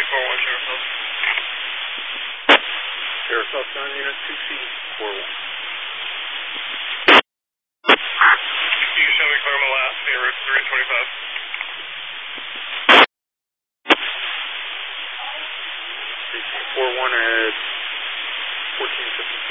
241, Sheriff South. Sheriff South 9 Unit 2C41. You can show me Claremont last, near Route 325. 41 at 1450.